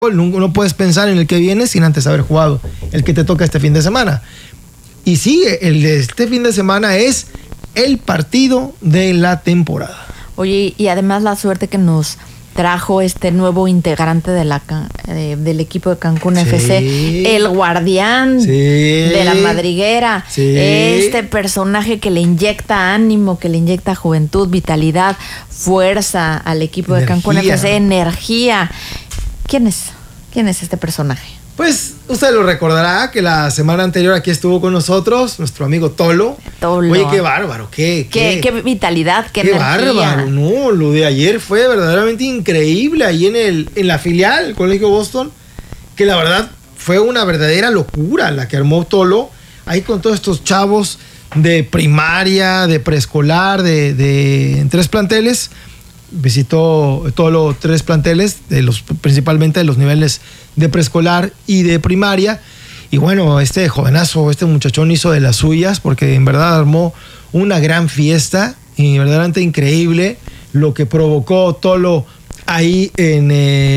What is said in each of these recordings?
no puedes pensar en el que viene sin antes haber jugado el que te toca este fin de semana. Y sí, el de este fin de semana es el partido de la temporada. Oye, y además la suerte que nos trajo este nuevo integrante del equipo de Cancún FC, el guardián de la madriguera, este personaje que le inyecta ánimo, que le inyecta juventud, vitalidad, fuerza al equipo de Cancún FC, energía. ¿Quién es este personaje? Pues usted lo recordará que la semana anterior aquí estuvo con nosotros nuestro amigo Tolo. Oye, qué bárbaro, qué vitalidad, qué energía. Bárbaro, no, lo de ayer fue verdaderamente increíble ahí en la filial, el Colegio Boston, que la verdad fue una verdadera locura la que armó Tolo, ahí con todos estos chavos de primaria, de preescolar, en 3 planteles. Visitó Tolo 3 planteles, principalmente de los niveles de preescolar y de primaria. Y bueno, este jovenazo, este muchachón hizo de las suyas, porque en verdad armó una gran fiesta y verdaderamente increíble lo que provocó Tolo ahí en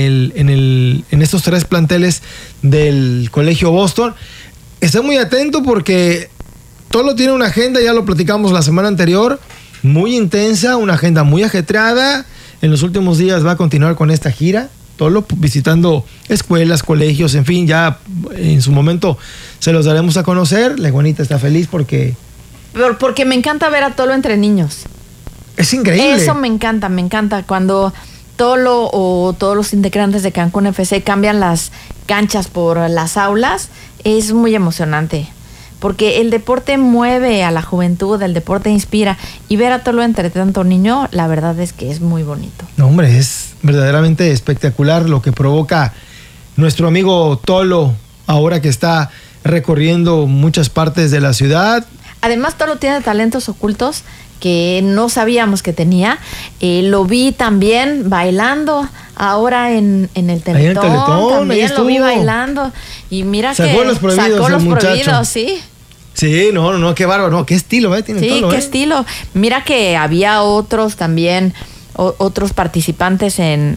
estos 3 planteles del Colegio Boston. Esté muy atento porque Tolo tiene una agenda, ya lo platicamos la semana anterior, muy intensa, una agenda muy ajetreada. En los últimos días va a continuar con esta gira, Tolo, visitando escuelas, colegios, en fin, ya en su momento se los daremos a conocer. La iguanita está feliz porque me encanta ver a Tolo entre niños. Es increíble. Eso me encanta cuando Tolo o todos los integrantes de Cancún FC cambian las canchas por las aulas. Es muy emocionante. Porque el deporte mueve a la juventud, el deporte inspira. Y ver a Tolo entre tanto niño, la verdad es que es muy bonito. No, hombre, es verdaderamente espectacular lo que provoca nuestro amigo Tolo ahora que está recorriendo muchas partes de la ciudad. Además, Tolo tiene talentos ocultos que no sabíamos que tenía. Lo vi también bailando ahora en el Teletón. Ahí en el Teletón también lo vi bailando. Y mira sacó que los prohibidos, sacó los muchacho. Prohibidos, sí. Sí, no, qué bárbaro, no, qué estilo, tiene sí, Tolo, qué estilo. Mira que había otros también, otros participantes en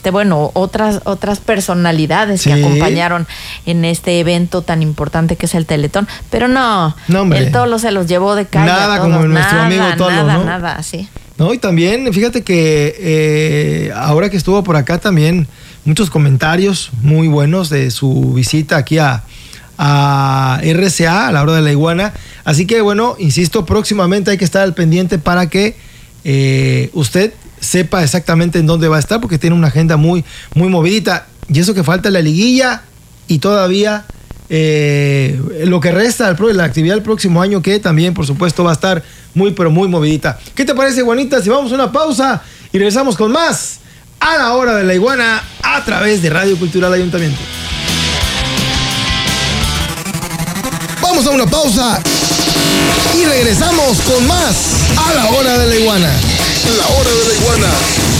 otras personalidades que acompañaron en este evento tan importante que es el Teletón. Pero no el Tolo se los llevó de calle. Nada como nuestro amigo Tolo, ¿no? Nada, sí. No, y también, fíjate que ahora que estuvo por acá también, muchos comentarios muy buenos de su visita aquí a RCA, a la hora de la iguana. Así que bueno, insisto, próximamente hay que estar al pendiente para que usted sepa exactamente en dónde va a estar, porque tiene una agenda muy, muy movidita. Y eso que falta la liguilla y todavía lo que resta de la actividad del próximo año, que también, por supuesto, va a estar muy, pero muy movidita. ¿Qué te parece, Juanita, si vamos a una pausa y regresamos con más a la hora de la iguana a través de Radio Cultural Ayuntamiento? Vamos a una pausa y regresamos con más a la hora de la iguana. La hora de la iguana.